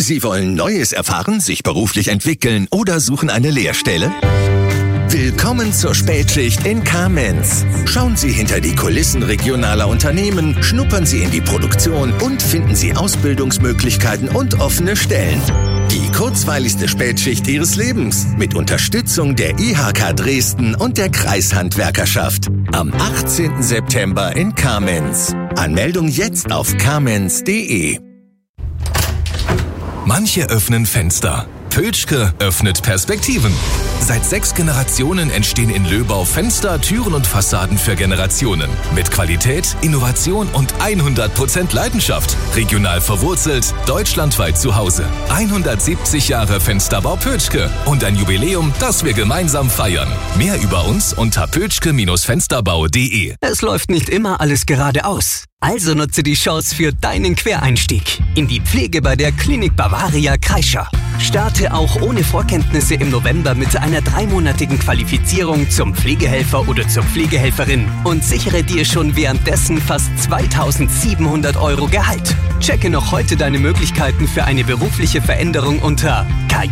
Sie wollen Neues erfahren, sich beruflich entwickeln oder suchen eine Lehrstelle? Willkommen zur Spätschicht in Kamenz. Schauen Sie hinter die Kulissen regionaler Unternehmen, schnuppern Sie in die Produktion und finden Sie Ausbildungsmöglichkeiten und offene Stellen. Die kurzweiligste Spätschicht Ihres Lebens mit Unterstützung der IHK Dresden und der Kreishandwerkerschaft. Am 18. September in Kamenz. Anmeldung jetzt auf kamenz.de. Manche öffnen Fenster. Pötschke öffnet Perspektiven. Seit 6 Generationen entstehen in Löbau Fenster, Türen und Fassaden für Generationen. Mit Qualität, Innovation und 100% Leidenschaft. Regional verwurzelt, deutschlandweit zu Hause. 170 Jahre Fensterbau Pötschke und ein Jubiläum, das wir gemeinsam feiern. Mehr über uns unter pötschke-fensterbau.de. Es läuft nicht immer alles geradeaus. Also nutze die Chance für deinen Quereinstieg in die Pflege bei der Klinik Bavaria Kreischer. Starte auch ohne Vorkenntnisse im November mit einer 3-monatigen Qualifizierung zum Pflegehelfer oder zur Pflegehelferin und sichere dir schon währenddessen fast 2.700 € Gehalt. Checke noch heute deine Möglichkeiten für eine berufliche Veränderung unter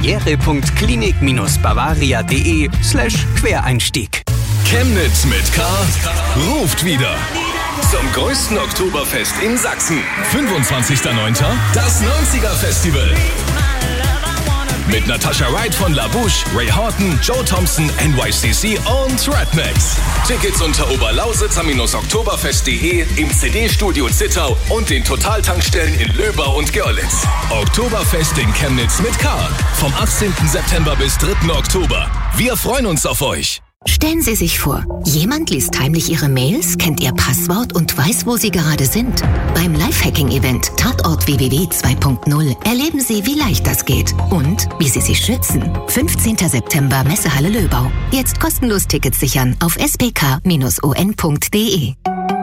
karriere.klinik-bavaria.de/Quereinstieg. Chemnitz mit K ruft wieder. Zum größten Oktoberfest in Sachsen. 25.09. das 90er-Festival. Mit Natasha Wright von La Bouche, Ray Horton, Joe Thompson, NYCC und Redmax. Tickets unter oberlausitzer-oktoberfest.de, im CD-Studio Zittau und den Totaltankstellen in Löbau und Görlitz. Oktoberfest in Chemnitz mit K. Vom 18. September bis 3. Oktober. Wir freuen uns auf euch. Stellen Sie sich vor, jemand liest heimlich Ihre Mails, kennt Ihr Passwort und weiß, wo Sie gerade sind. Beim Lifehacking-Event Tatort www 2.0 erleben Sie, wie leicht das geht und wie Sie sich schützen. 15. September, Messehalle Löbau. Jetzt kostenlos Tickets sichern auf spk-on.de.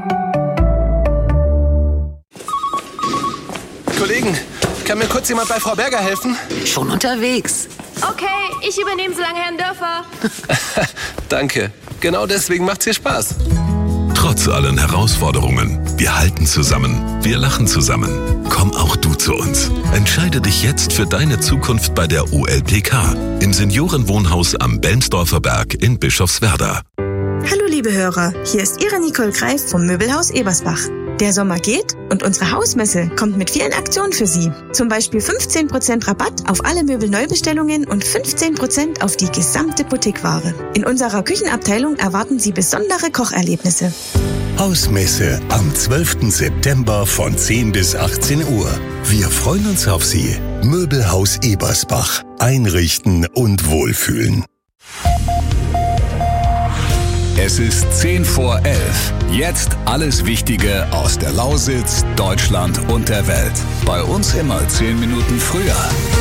Kollegen, kann mir kurz jemand bei Frau Berger helfen? Schon unterwegs. Okay, ich übernehme so lange Herrn Dörfer. Danke. Genau deswegen macht's hier Spaß. Trotz allen Herausforderungen, wir halten zusammen, wir lachen zusammen. Komm auch du zu uns. Entscheide dich jetzt für deine Zukunft bei der OLPK im Seniorenwohnhaus am Bellensdorfer Berg in Bischofswerda. Hallo liebe Hörer, hier ist Ihre Nicole Greif vom Möbelhaus Ebersbach. Der Sommer geht und unsere Hausmesse kommt mit vielen Aktionen für Sie. Zum Beispiel 15% Rabatt auf alle Möbelneubestellungen und 15% auf die gesamte Boutiqueware. In unserer Küchenabteilung erwarten Sie besondere Kocherlebnisse. Hausmesse am 12. September von 10 bis 18 Uhr. Wir freuen uns auf Sie. Möbelhaus Ebersbach. Einrichten und wohlfühlen. Es ist 10 vor 11. Jetzt alles Wichtige aus der Lausitz, Deutschland und der Welt. Bei uns immer 10 Minuten früher.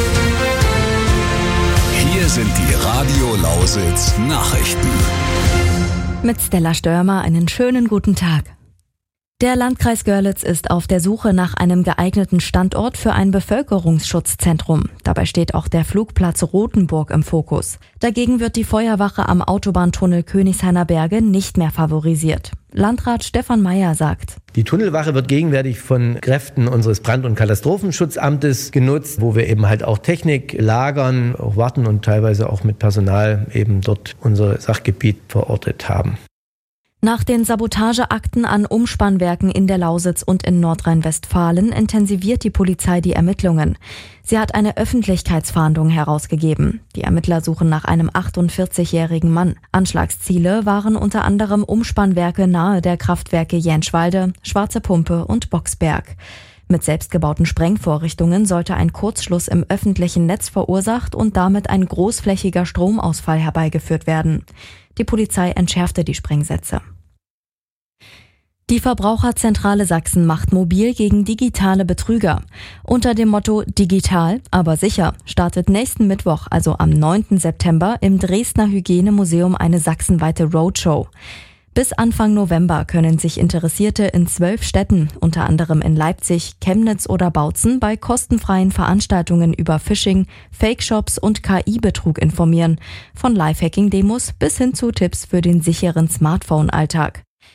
Hier sind die Radio Lausitz Nachrichten. Mit Stella Störmer einen schönen guten Tag. Der Landkreis Görlitz ist auf der Suche nach einem geeigneten Standort für ein Bevölkerungsschutzzentrum. Dabei steht auch der Flugplatz Rothenburg im Fokus. Dagegen wird die Feuerwache am Autobahntunnel Königshainer Berge nicht mehr favorisiert. Landrat Stefan Meyer sagt: Die Tunnelwache wird gegenwärtig von Kräften unseres Brand- und Katastrophenschutzamtes genutzt, wo wir eben halt auch Technik lagern, auch warten und teilweise auch mit Personal eben dort unser Sachgebiet verortet haben. Nach den Sabotageakten an Umspannwerken in der Lausitz und in Nordrhein-Westfalen intensiviert die Polizei die Ermittlungen. Sie hat eine Öffentlichkeitsfahndung herausgegeben. Die Ermittler suchen nach einem 48-jährigen Mann. Anschlagsziele waren unter anderem Umspannwerke nahe der Kraftwerke Jänschwalde, Schwarze Pumpe und Boxberg. Mit selbstgebauten Sprengvorrichtungen sollte ein Kurzschluss im öffentlichen Netz verursacht und damit ein großflächiger Stromausfall herbeigeführt werden. Die Polizei entschärfte die Sprengsätze. Die Verbraucherzentrale Sachsen macht mobil gegen digitale Betrüger. Unter dem Motto Digital, aber sicher startet nächsten Mittwoch, also am 9. September, im Dresdner Hygienemuseum eine sachsenweite Roadshow. Bis Anfang November können sich Interessierte in 12 Städten, unter anderem in Leipzig, Chemnitz oder Bautzen, bei kostenfreien Veranstaltungen über Phishing, Fake-Shops und KI-Betrug informieren. Von Lifehacking-Demos bis hin zu Tipps für den sicheren Smartphone-Alltag.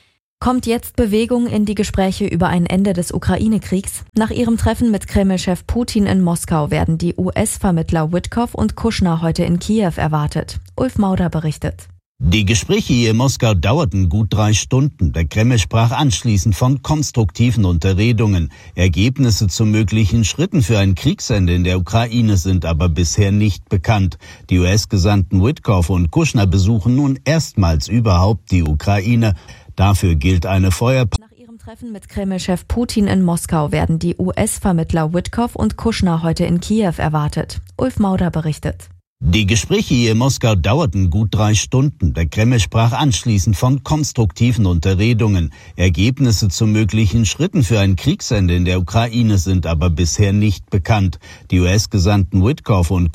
Kommt jetzt Bewegung in die Gespräche über ein Ende des Ukraine-Kriegs? Nach ihrem Treffen mit Kreml-Chef Putin in Moskau werden die US-Vermittler Witkoff und Kushner heute in Kiew erwartet. Ulf Mauder berichtet. Die Gespräche hier in Moskau dauerten gut 3 Stunden. Der Kreml sprach anschließend von konstruktiven Unterredungen. Ergebnisse zu möglichen Schritten für ein Kriegsende in der Ukraine sind aber bisher nicht bekannt. Die US-Gesandten Witkoff und Kushner besuchen nun erstmals überhaupt die Ukraine. Dafür gilt eine Feuerpause. Nach ihrem Treffen mit Kreml-Chef Putin in Moskau werden die US-Vermittler Witkoff und Kushner heute in Kiew erwartet. Ulf Mauder berichtet. Die Gespräche hier in Moskau dauerten gut 3 Stunden. Der Kreml sprach anschließend von konstruktiven Unterredungen. Ergebnisse zu möglichen Schritten für ein Kriegsende in der Ukraine sind aber bisher nicht bekannt. Die US-Gesandten Witkoff und